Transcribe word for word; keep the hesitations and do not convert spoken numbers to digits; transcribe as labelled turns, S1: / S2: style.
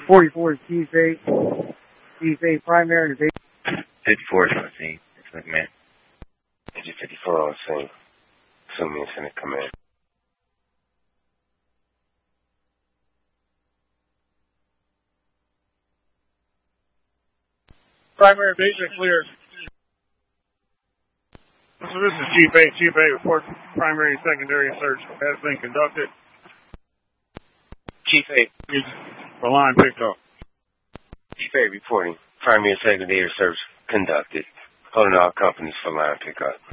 S1: forty-four is Chief eight. Chief eight primary is eight.
S2: fifty-four is my team. It's McMahon. Digit fifty-four on scene. Assuming it's in the command.
S3: Primary basic clear. So this is Chief eight. Chief eight reports primary and secondary search has been conducted.
S2: Chief eight.
S3: The line picked up.
S2: Chief eight reporting. Primary and secondary search conducted. Holding all companies for line pickup.